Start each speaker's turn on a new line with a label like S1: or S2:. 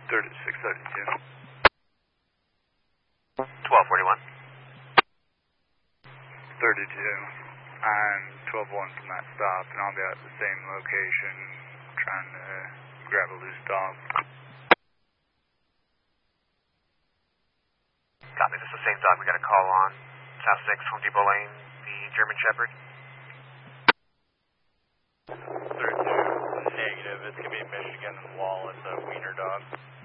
S1: 3632.
S2: 1241.
S1: 32. I'm 12-1 from that stop, and I'll be at the same location trying to grab a loose dog.
S2: Copy, this is the same dog we got a call on. South 6, Home Depot Lane, the German Shepherd.
S1: 32, negative. It's going to be Michigan Wall. It's a wiener dog.